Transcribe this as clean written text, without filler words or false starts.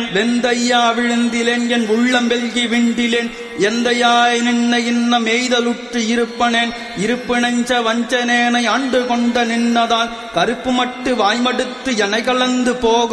வெந்தையா விழுந்திலேன் என் உள்ளம் வெல்கி விண்டிலேன் எந்தையாய் நின்ன இன்னம் எய்தலுற்று இருப்பனேன் இருப்பிணஞ்ச வஞ்சனேனை ஆண்டு கொண்ட நின்னதால் கருப்பு மட்டு வாய்மடுத்து என கலந்து போக